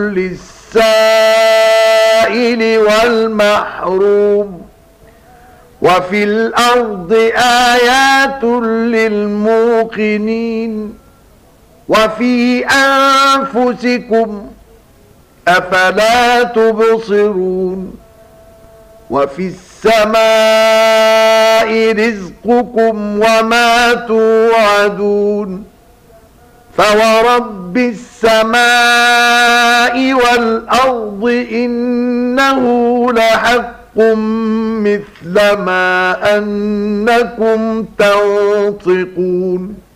للسائل والمحروم وفي الأرض آيات للموقنين وفي أنفسكم أفلا تبصرون وفي السماء رزقكم وما توعدون فورب السماء والأرض إنه لحق مثل ما أنكم تنطقون